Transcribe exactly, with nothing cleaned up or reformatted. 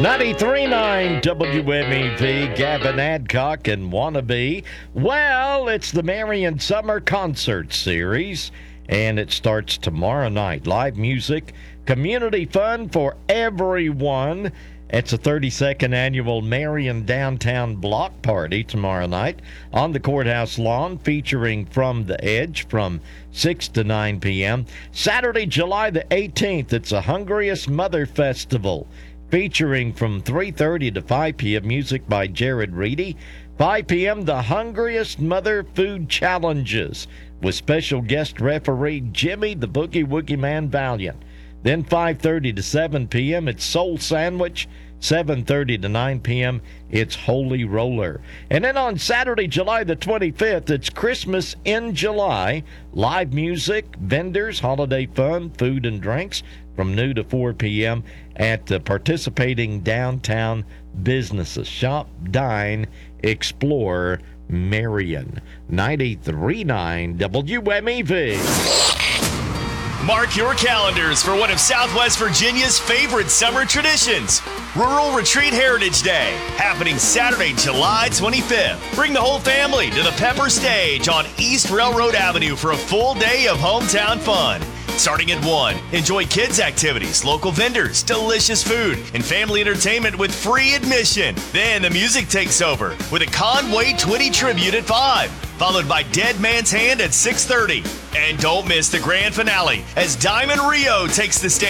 ninety-three point nine W M E V, Gavin Adcock and Wannabe. Well, it's the Marion Summer Concert Series, and it starts tomorrow night. Live music, community fun for everyone. It's a thirty-second annual Marion Downtown Block Party tomorrow night on the courthouse lawn, featuring From the Edge from six to nine p.m. Saturday, July the eighteenth, it's a Hungriest Mother Festival, featuring from three thirty to five p.m. music by Jared Reedy. five p.m. the Hungriest Mother Food Challenges with special guest referee Jimmy the Boogie Woogie Man Valiant. Then five thirty to seven p.m. it's Soul Sandwich. seven thirty to nine p.m. it's Holy Roller. And then on Saturday, July the twenty-fifth, it's Christmas in July. Live music, vendors, holiday fun, food and drinks from noon to four p.m. at the participating downtown businesses. Shop, dine, explore Marion. ninety-three point nine W M E V. Mark your calendars for one of Southwest Virginia's favorite summer traditions, Rural Retreat Heritage Day, happening Saturday, July twenty-fifth. Bring the whole family to the Pepper Stage on East Railroad Avenue for a full day of hometown fun. Starting at one, enjoy kids' activities, local vendors, delicious food, and family entertainment with free admission. Then the music takes over with a Conway Twitty tribute at five, followed by Dead Man's Hand at six thirty. And don't miss the grand finale as Diamond Rio takes the stage